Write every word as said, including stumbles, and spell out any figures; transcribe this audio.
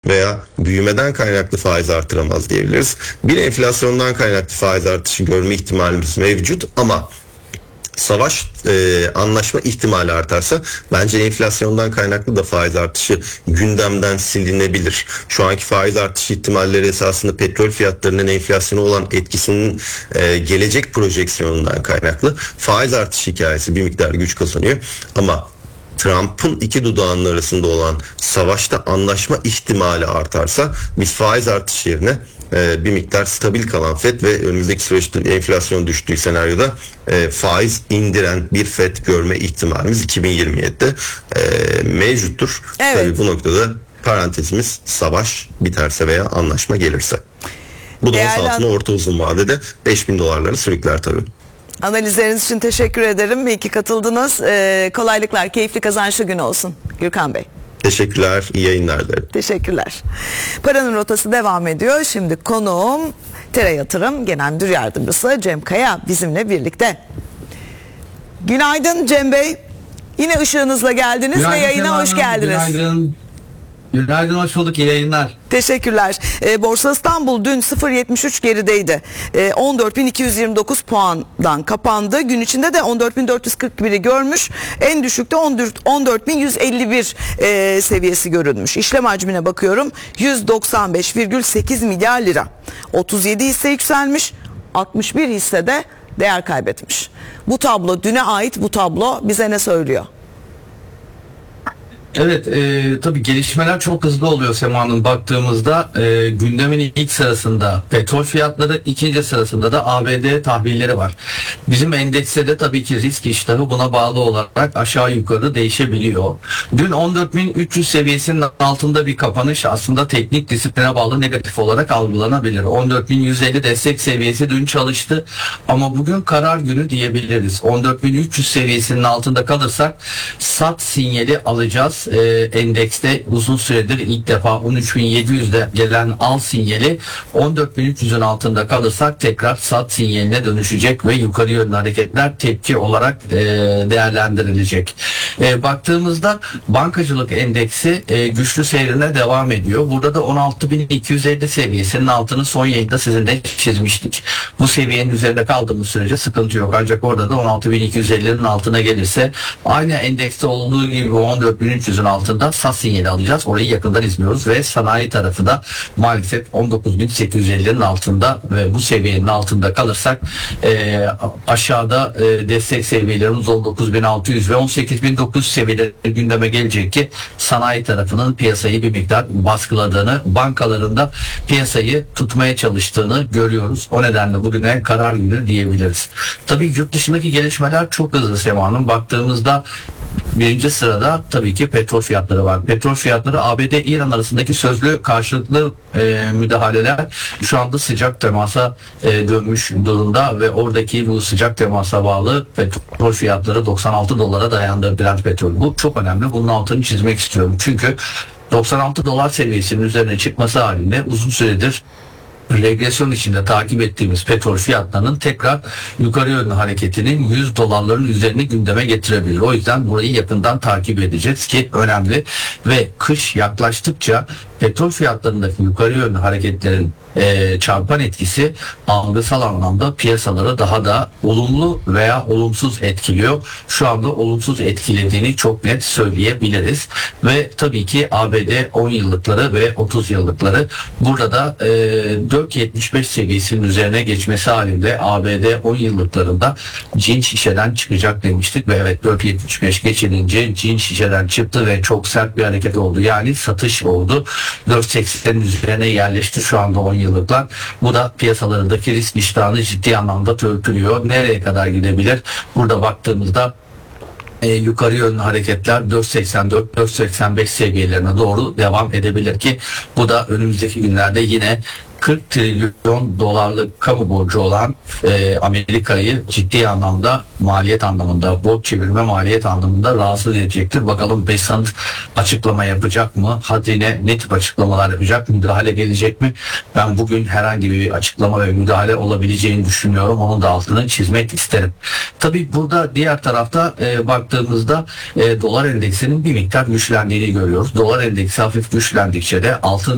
veya büyümeden kaynaklı faiz artıramaz diyebiliriz. Bir enflasyondan kaynaklı faiz artışı görme ihtimalimiz mevcut ama savaş e, anlaşma ihtimali artarsa bence enflasyondan kaynaklı da faiz artışı gündemden silinebilir. Şu anki faiz artışı ihtimalleri esasında petrol fiyatlarının enflasyona olan etkisinin e, gelecek projeksiyonundan kaynaklı. Faiz artışı hikayesi bir miktar güç kazanıyor ama Trump'ın iki dudağının arasında olan savaşta anlaşma ihtimali artarsa biz faiz artışı yerine e, bir miktar stabil kalan Fed ve önümüzdeki süreçte enflasyon düştüğü senaryoda e, faiz indiren bir Fed görme ihtimalimiz iki bin yirmi yedide e, mevcuttur. Evet. Tabii bu noktada parantezimiz savaş biterse veya anlaşma gelirse. Bu da Değerli... altına orta uzun vadede beş bin dolarları sürükler tabii. Analizleriniz için teşekkür ederim. İyi ki katıldınız. Ee, kolaylıklar, keyifli, kazançlı gün olsun Gürkan Bey. Teşekkürler, iyi yayınlar dilerim. Teşekkürler. Paranın rotası devam ediyor. Şimdi konuğum Tera Yatırım Genel Müdür Yardımcısı Cem Kaya bizimle birlikte. Günaydın Cem Bey. Yine ışığınızla geldiniz günaydın ve yayına hoş geldiniz. Günaydın. Günaydın, hoş bulduk. İyi yayınlar. Teşekkürler. E, Borsa İstanbul dün sıfır virgül yetmiş üç gerideydi. E, on dört bin iki yüz yirmi dokuz puandan kapandı. Gün içinde de on dört bin dört yüz kırk biri görmüş. En düşükte on dört bin yüz elli bir e, seviyesi görülmüş. İşlem hacmine bakıyorum. yüz doksan beş virgül sekiz milyar lira. otuz yedi hisse yükselmiş. altmış bir hisse de değer kaybetmiş. Bu tablo, düne ait bu tablo bize ne söylüyor? Evet, e, tabii gelişmeler çok hızlı oluyor Sema Hanım. Baktığımızda e, gündemin ilk sırasında petrol fiyatları, ikinci sırasında da A B D tahvilleri var. Bizim endekste de tabii ki risk iştahı buna bağlı olarak aşağı yukarı değişebiliyor. Dün on dört bin üç yüz seviyesinin altında bir kapanış aslında teknik disipline bağlı negatif olarak algılanabilir. on dört bin yüz elli destek seviyesi dün çalıştı ama bugün karar günü diyebiliriz. on dört bin üç yüz seviyesinin altında kalırsak sat sinyali alacağız. E, endekste uzun süredir ilk defa on üç bin yedi yüzde gelen al sinyali on dört bin üç yüzün altında kalırsak tekrar sat sinyaline dönüşecek ve yukarı yönlü hareketler tepki olarak e, değerlendirilecek. E, baktığımızda bankacılık endeksi e, güçlü seyrine devam ediyor. Burada da on altı bin iki yüz elli seviyesinin altını son yayında sizinle çizmiştik. Bu seviyenin üzerinde kaldığımız sürece sıkıntı yok. Ancak orada da on altı bin iki yüz ellinin altına gelirse aynı endekste olduğu gibi on dört bin üç yüzün altında sat sinyali alacağız. Orayı yakından izliyoruz ve sanayi tarafı da maalesef on dokuz bin sekiz yüz ellinin altında ve bu seviyenin altında kalırsak e, aşağıda e, destek seviyelerimiz on dokuz bin altı yüz ve on sekiz bin dokuz yüz seviyeleri gündeme gelecek ki sanayi tarafının piyasayı bir miktar baskıladığını, bankalarında piyasayı tutmaya çalıştığını görüyoruz. O nedenle bugüne karar günü diyebiliriz. Tabii yurt dışındaki gelişmeler çok hızlı Sema Hanım. Baktığımızda birinci sırada tabii ki petrol fiyatları var. Petrol fiyatları A B D İran arasındaki sözlü karşılıklı e, müdahaleler şu anda sıcak temasa e, dönmüş durumda ve oradaki bu sıcak temasa bağlı petrol fiyatları doksan altı dolara dayandı Brent petrol. Bu çok önemli. Bunun altını çizmek istiyorum. Çünkü doksan altı dolar seviyesinin üzerine çıkması halinde uzun süredir regresyon içinde takip ettiğimiz petrol fiyatlarının tekrar yukarı yönlü hareketinin yüz dolarların üzerine gündeme getirebilir. O yüzden burayı yakından takip edeceğiz ki önemli ve kış yaklaştıkça petrol fiyatlarındaki yukarı yönlü hareketlerin e, çarpan etkisi algısal anlamda piyasaları daha da olumlu veya olumsuz etkiliyor. Şu anda olumsuz etkilediğini çok net söyleyebiliriz. Ve tabii ki A B D on yıllıkları ve otuz yıllıkları burada da e, dört virgül yetmiş beş seviyesinin üzerine geçmesi halinde A B D on yıllıklarında cin şişeden çıkacak demiştik ve evet dört virgül yetmiş beş geçilince cin şişeden çıktı ve çok sert bir hareket oldu. Yani satış oldu. dört virgül seksenin üzerine yerleşti şu anda on yıllıklar. Bu da piyasalarındaki risk iştahını ciddi anlamda törpülüyor. Nereye kadar gidebilir? Burada baktığımızda E, yukarı yönlü hareketler dört virgül seksen dört dört virgül seksen beş seviyelerine doğru devam edebilir ki bu da önümüzdeki günlerde yine kırk trilyon dolarlık kamu borcu olan e, Amerika'yı ciddi anlamda maliyet anlamında, borç çevirme maliyet anlamında rahatsız edecektir. Bakalım Besan açıklama yapacak mı? Hazine ne tip açıklamalar yapacak? Müdahale gelecek mi? Ben bugün herhangi bir açıklama ve müdahale olabileceğini düşünmüyorum. Onun da altını çizmek isterim. Tabii burada diğer tarafta e, baktığımızda e, dolar endeksinin bir miktar güçlendiğini görüyoruz. Dolar endeksi hafif güçlendikçe de altın